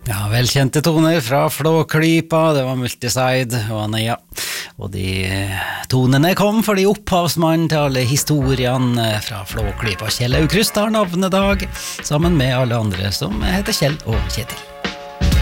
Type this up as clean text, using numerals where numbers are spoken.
Ja, velkjente toner fra Flåklypa, det var Multiside og Anaya. Og de tonene kom fordi opphavsmannen til alle historiene fra Flåklypa, Kjell Aukrust, har navnedag, sammen med alle andre som heter Kjell og Kjetil.